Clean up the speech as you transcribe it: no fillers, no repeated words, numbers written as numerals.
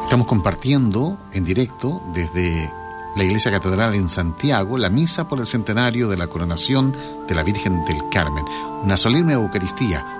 Estamos compartiendo en directo desde la Iglesia Catedral en Santiago la misa por el centenario de la coronación de la Virgen del Carmen, una solemne Eucaristía